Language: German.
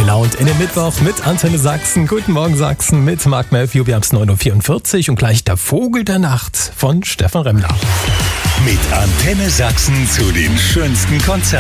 gelaunt in den Mittwoch mit Antenne Sachsen. Guten Morgen Sachsen mit Mark Matthew. Wir haben es 9.44 Uhr und gleich der Vogel der Nacht von Stefan Remmler. Mit Antenne Sachsen zu den schönsten Konzerten.